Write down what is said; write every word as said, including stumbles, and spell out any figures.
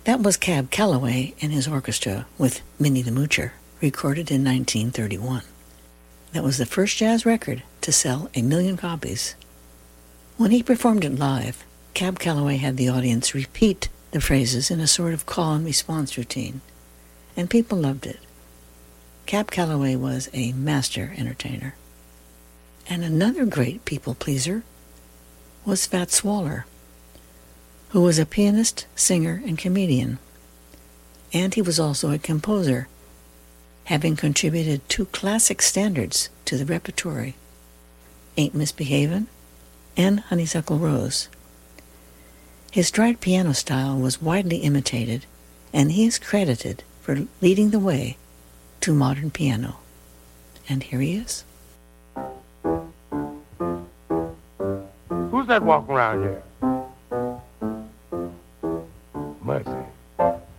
That was Cab Calloway and his orchestra with Minnie the Moocher, recorded in nineteen thirty-one. That was the first jazz record to sell a million copies. When he performed it live, Cab Calloway had the audience repeat the phrases in a sort of call-and-response routine, and people loved it. Cab Calloway was a master entertainer. And another great people-pleaser was Fats Waller, who was a pianist, singer, and comedian. And he was also a composer, having contributed two classic standards to the repertory, Ain't Misbehavin' and Honeysuckle Rose. His stride piano style was widely imitated, and he is credited for leading the way to modern piano. And here he is. Who's that walking around here? Mercy.